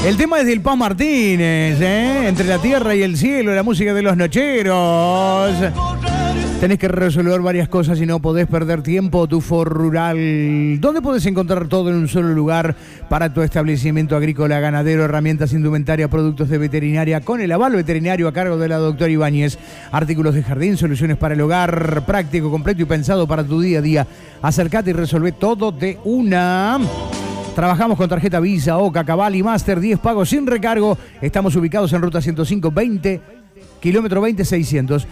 El tema es del Paz Martínez, Entre la tierra y el cielo, la música de los nocheros. Tenés que resolver varias cosas y no podés perder tiempo. Tufo Rural, ¿dónde podés encontrar todo en un solo lugar para tu establecimiento agrícola, ganadero, herramientas, indumentaria, productos de veterinaria con el aval veterinario a cargo de la doctora Ibáñez, artículos de jardín, soluciones para el hogar, práctico, completo y pensado para tu día a día. Acercate y resolvé todo de una. Trabajamos con tarjeta Visa, Oca, Cabal y Master, 10 pagos sin recargo. Estamos ubicados en ruta 105, 20, kilómetro 20600.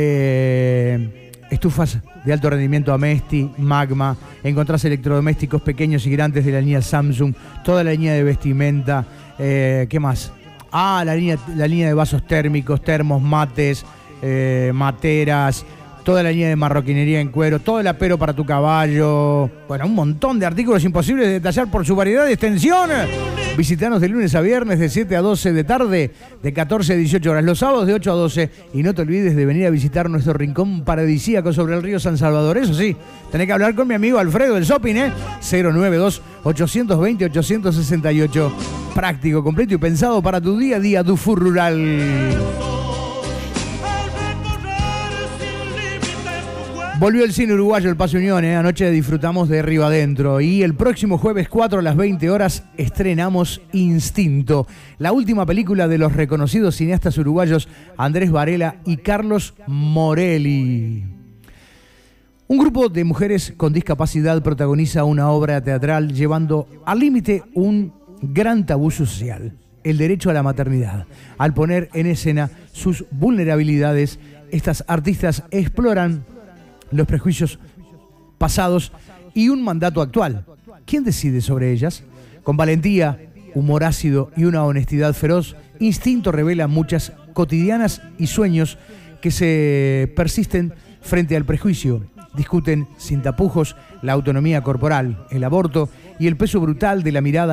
Estufas de alto rendimiento Amesti, Magma. Encontrás electrodomésticos pequeños y grandes de la línea Samsung. Toda la línea de vestimenta. ¿Qué más? La línea de vasos térmicos, termos, mates, materas. Toda la línea de marroquinería en cuero, todo el apero para tu caballo. Bueno, un montón de artículos imposibles de detallar por su variedad de extensión. Visitanos de lunes a viernes de 7 a 12 de tarde, de 14 a 18 horas. Los sábados de 8 a 12. Y no te olvides de venir a visitar nuestro rincón paradisíaco sobre el río San Salvador. Eso sí, tenés que hablar con mi amigo Alfredo del Shopping, 092-820-868. Práctico, completo y pensado para tu día a día, Tufo Rural. Volvió el cine uruguayo, el Pase Unión, Anoche disfrutamos de Río Adentro. Y el próximo jueves 4 a las 20 horas estrenamos Instinto, la última película de los reconocidos cineastas uruguayos Andrés Varela y Carlos Morelli. Un grupo de mujeres con discapacidad protagoniza una obra teatral llevando al límite un gran tabú social, el derecho a la maternidad. Al poner en escena sus vulnerabilidades, estas artistas exploran los prejuicios pasados y un mandato actual. ¿Quién decide sobre ellas? Con valentía, humor ácido y una honestidad feroz, Instinto revela muchas cotidianas y sueños que se persisten frente al prejuicio. Discuten sin tapujos la autonomía corporal, el aborto y el peso brutal de la mirada